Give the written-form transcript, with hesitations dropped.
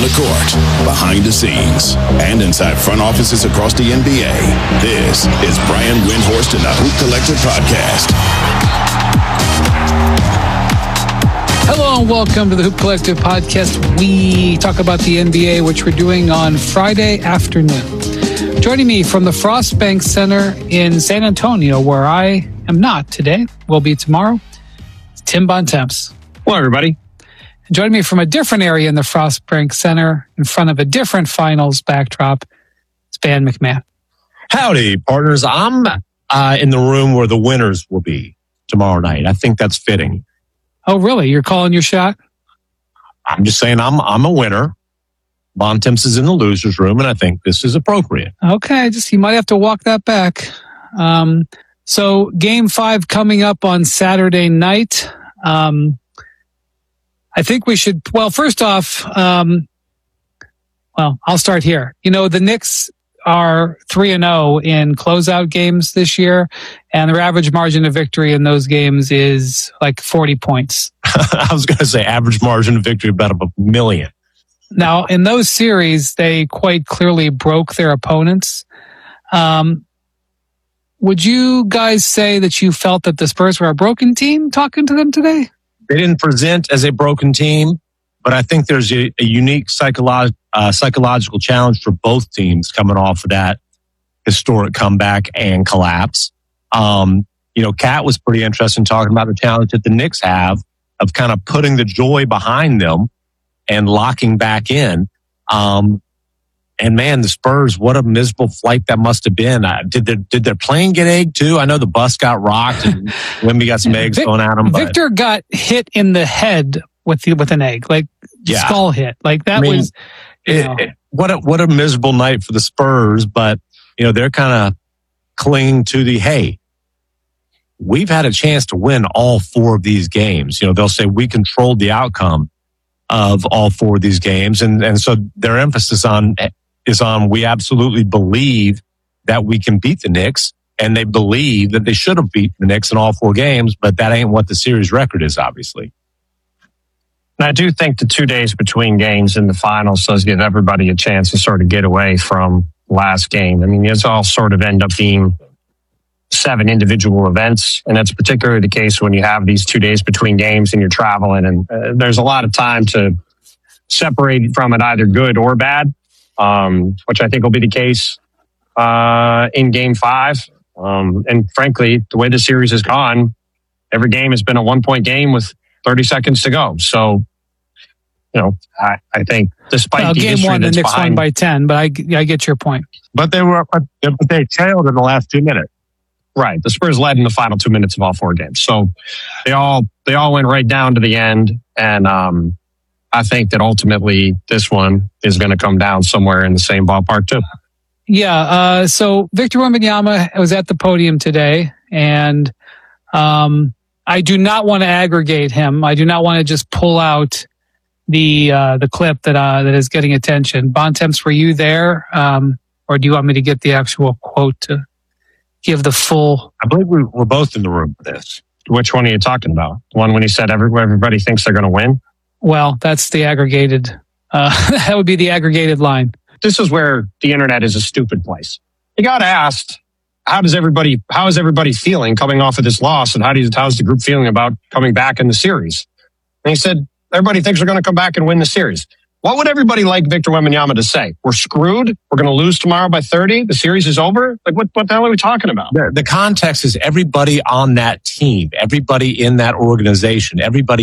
the court, behind the scenes, and inside front offices across the NBA. This is Brian Windhorst and the Hoop Collective Podcast. Hello and welcome to the Hoop Collective Podcast. We talk about the NBA, which we're doing on Friday afternoon. Joining me from the Frost Bank Center in San Antonio, where I am not today, will be tomorrow, Tim Bontemps. Hello, everybody. Joining me from a different area in the Frost Bank Center, in front of a different finals backdrop, it's Van McMahon. Howdy, partners. I'm in the room where the winners will be tomorrow night. I think that's fitting. Oh, really? You're calling your shot? I'm just saying I'm a winner. Bontemps is in the loser's room, and I think this is appropriate. Okay, you might have to walk that back. So Game 5 coming up on Saturday night. I think we should, first off, I'll start here. You know, the Knicks are 3-0 in closeout games this year, and their average margin of victory in those games is like 40 points. I was going to say average margin of victory about 1 million. Now, in those series, they quite clearly broke their opponents. Would you guys say that you felt that the Spurs were a broken team talking to them today? They didn't present as a broken team, but I think there's a unique psychological challenge for both teams coming off of that historic comeback and collapse. Kat was pretty interesting talking about the challenge that the Knicks have of kind of putting the joy behind them and locking back in. And man, the Spurs, what a miserable flight that must have been. Did their plane get egged too? I know the bus got rocked and Wemby got some eggs thrown at him. Victor got hit in the head with an egg, skull hit. Like that was. What a miserable night for the Spurs. But they're kind of clinging to hey, we've had a chance to win all 4 of these games. They'll say we controlled the outcome of all 4 of these games, and so their emphasis is on we absolutely believe that we can beat the Knicks, and they believe that they should have beaten the Knicks in all 4 games, but that ain't what the series record is, obviously. And I do think the 2 days between games in the finals does give everybody a chance to sort of get away from last game. I mean, it's all sort of end up being 7 individual events, and that's particularly the case when you have these 2 days between games and you're traveling, and there's a lot of time to separate from it, either good or bad. Which I think will be the case in Game 5. And frankly, the way the series has gone, every game has been a 1-point game with 30 seconds to go. So, I think despite the Game history 1, the that's Knicks won behind, by 10, but I get your point. But they trailed in the last 2 minutes. Right, the Spurs led in the final 2 minutes of all 4 games. So they all went right down to the end, and I think that ultimately this one is going to come down somewhere in the same ballpark too. Yeah. So Victor Wembanyama was at the podium today, and I do not want to aggregate him. I do not want to just pull out the clip that is getting attention. Bontemps, were you there, or do you want me to get the actual quote to give the full? I believe we're both in the room for this. Which one are you talking about? The one when he said everybody thinks they're going to win? Well, that's the aggregated. That would be the aggregated line. This is where the internet is a stupid place. You got asked, how is everybody feeling coming off of this loss, and how's the group feeling about coming back in the series? And he said, everybody thinks we're going to come back and win the series. What would everybody like Victor Wembanyama to say? We're screwed. We're going to lose tomorrow by 30. The series is over. Like, what the hell are we talking about? The context is everybody on that team, everybody in that organization, everybody